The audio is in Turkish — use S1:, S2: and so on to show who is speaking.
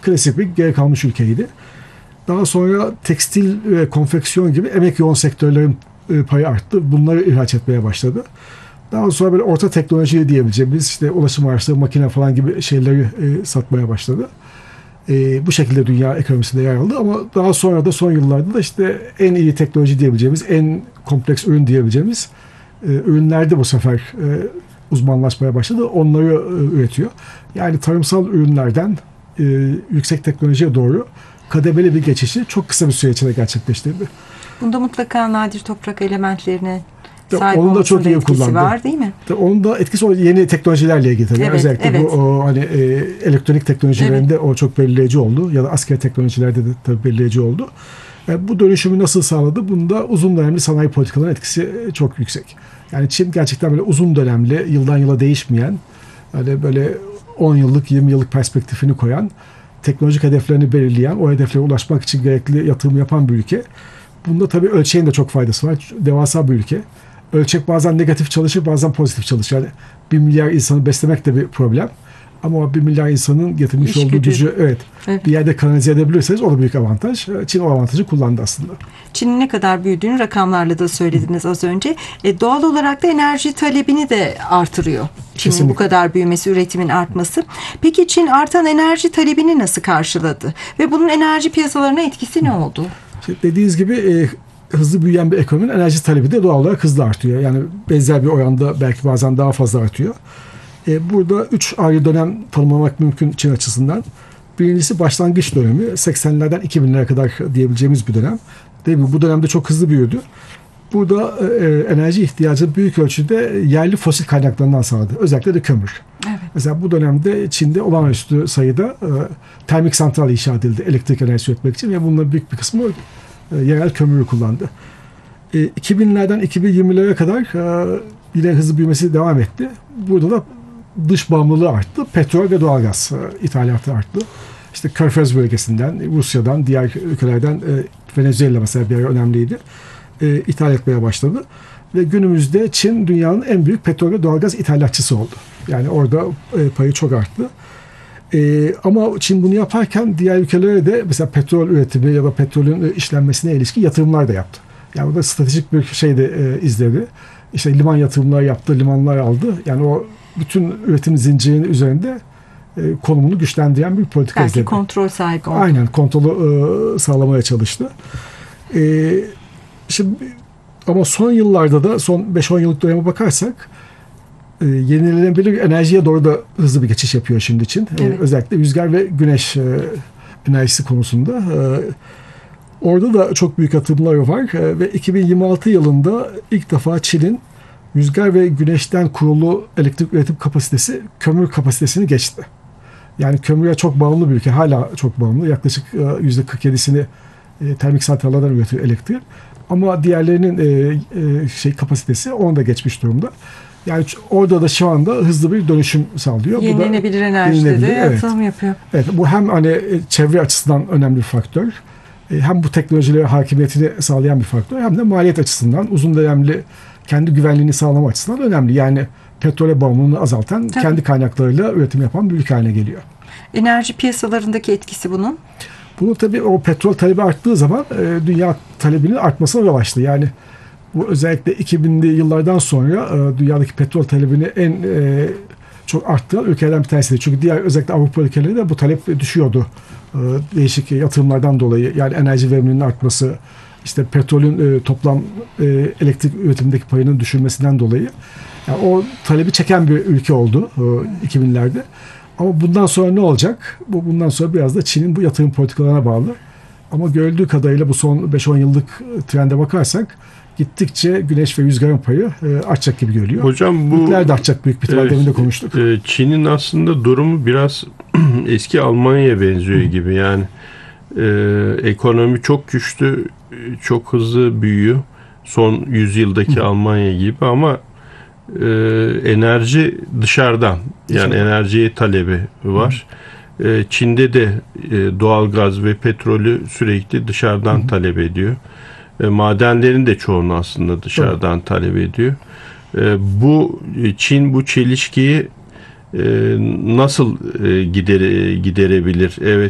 S1: klasik bir geri kalmış ülkeydi. Daha sonra tekstil ve konfeksiyon gibi emek yoğun sektörlerin payı arttı. Bunları ihraç etmeye başladı. Daha sonra böyle orta teknoloji diyebileceğimiz işte ulaşım araçları, makine falan gibi şeyleri satmaya başladı. Bu şekilde dünya ekonomisinde yer aldı ama daha sonra da son yıllarda da işte en iyi teknoloji diyebileceğimiz, en kompleks ürün diyebileceğimiz ürünlerde bu sefer uzmanlaşmaya başladı. Onları üretiyor. Yani tarımsal ürünlerden yüksek teknolojiye doğru kademeli bir geçişi çok kısa bir süre içinde gerçekleştirdi.
S2: Bunda mutlaka nadir toprak elementlerine
S1: onun da çok iyi kullandı.
S2: Var değil mi?
S1: Onun da etkisi o yeni teknolojilerle ilgili tabii. Evet, özellikle evet. Bu hani elektronik teknolojilerinde evet. O çok belirleyici oldu ya da asker teknolojilerde de tabii belirleyici oldu. Bu dönüşümü nasıl sağladı? Bunda uzun dönemli sanayi politikalarının etkisi çok yüksek. Yani Çin gerçekten böyle uzun dönemli, yıldan yıla değişmeyen, hani böyle 10 yıllık, 20 yıllık perspektifini koyan, teknolojik hedeflerini belirleyen, o hedeflere ulaşmak için gerekli yatırım yapan bir ülke. Bunda tabii ölçeğin de çok faydası var. Devasa bir ülke. Ölçek bazen negatif çalışır, bazen pozitif çalışır. Yani 1 milyar insanı beslemek de bir problem. Ama o 1 milyar insanın getirmiş olduğu gücü evet, bir yerde kanalize edebilirseniz o da büyük avantaj. Çin o avantajı kullandı aslında.
S2: Çin'in ne kadar büyüdüğünü rakamlarla da söylediniz az önce. Doğal olarak da enerji talebini de artırıyor. Çin'in bu kadar büyümesi, üretimin artması. Peki Çin artan enerji talebini nasıl karşıladı? Ve bunun enerji piyasalarına etkisi ne oldu?
S1: İşte dediğiniz gibi hızlı büyüyen bir ekonominin enerji talebi de doğal olarak hızlı artıyor. Yani benzer bir oranda belki bazen daha fazla artıyor. Burada 3 ayrı dönem tanımlamak mümkün Çin açısından. Birincisi başlangıç dönemi. 80'lerden 2000'lere kadar diyebileceğimiz bir dönem. Değil mi? Bu dönemde çok hızlı büyüdü. Burada enerji ihtiyacı büyük ölçüde yerli fosil kaynaklarından sağladı. Özellikle de kömür. Evet. Mesela bu dönemde Çin'de olağanüstü sayıda termik santral inşa edildi elektrik enerjisi üretmek için ve bunların büyük bir kısmı yerel kömürü kullandı. 2000'lerden 2020'lere kadar yine hızlı büyümesi devam etti. Burada da dış bağımlılığı arttı. Petrol ve doğalgaz ithalatı arttı. İşte Körfez bölgesinden, Rusya'dan, diğer ülkelerden Venezuela mesela bir ara önemliydi. İthal etmeye başladı. Ve günümüzde Çin dünyanın en büyük petrol ve doğalgaz ithalatçısı oldu. Yani orada payı çok arttı. Ama Çin bunu yaparken diğer ülkelere de mesela petrol üretimi ya da petrolün işlenmesine ilişkin yatırımlar da yaptı. Yani burada stratejik bir şey de izledi. İşte liman yatırımları yaptı, limanlar aldı. Yani o bütün üretim zincirinin üzerinde konumunu güçlendiren bir politika izledi.
S2: Belki kontrol sahibi oldu.
S1: Aynen, kontrolü sağlamaya çalıştı. Şimdi ama son yıllarda da son 5-10 yıllık döneme bakarsak yenilenebilir enerjiye doğru da hızlı bir geçiş yapıyor şimdi Çin. Evet. Özellikle rüzgar ve güneş enerjisi konusunda. Orada da çok büyük atımlar var ve 2026 yılında ilk defa Çin'in rüzgar ve güneşten kurulu elektrik üretim kapasitesi kömür kapasitesini geçti. Yani kömüre çok bağımlı bir ülke. Hala çok bağımlı. Yaklaşık %47'sini termik santrallerden üretiyor elektriği. Ama diğerlerinin kapasitesi onu da geçmiş durumda. Yani orada da şu anda hızlı bir dönüşüm sağlıyor.
S2: Yenilenebilir enerjide de yatırım yapıyor.
S1: Evet, bu hem hani çevre açısından önemli bir faktör. Hem bu teknolojilere hakimiyetini sağlayan bir faktör hem de maliyet açısından uzun dönemli kendi güvenliğini sağlama açısından önemli. Yani petrole bağımlılığını azaltan, tabii, kendi kaynaklarıyla üretim yapan bir ülke haline geliyor.
S2: Enerji piyasalarındaki etkisi bunun?
S1: Bunu tabii o petrol talebi arttığı zaman dünya talebinin artmasına yol açtı. Yani bu özellikle 2000'li yıllardan sonra dünyadaki petrol talebini en çok arttıran ülkelerden bir tanesiydi. Çünkü diğer özellikle Avrupa ülkeleri de bu talep düşüyordu. Değişik yatırımlardan dolayı. Yani enerji verimliliğinin artması, işte petrolün toplam elektrik üretimindeki payının düşürmesinden dolayı. Yani o talebi çeken bir ülke oldu 2000'lerde. Ama bundan sonra ne olacak? Bundan sonra biraz da Çin'in bu yatırım politikalarına bağlı. Ama görüldüğü kadarıyla bu son 5-10 yıllık trende bakarsak gittikçe güneş ve rüzgarın payı artacak gibi görülüyor.
S3: Hocam bu
S1: ülkeler de artacak büyük bir ihtimalle, demin de konuştuk.
S3: Çin'in aslında durumu biraz eski Almanya'ya benziyor gibi. Yani ekonomi çok güçlü, çok hızlı büyüyor. Son yüzyıldaki Almanya gibi ama enerji dışarıdan. Yani enerjiye talebi var. Çin'de de doğalgaz ve petrolü sürekli dışarıdan talep ediyor. Madenlerin de çoğunu aslında dışarıdan talep ediyor. Çin bu çelişkiyi nasıl giderebilir? Evet,